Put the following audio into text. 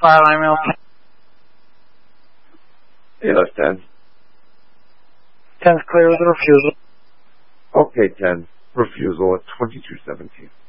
file email. Yeah, that's 10. 10's clear with the refusal. Okay, 10. Refusal at 2217.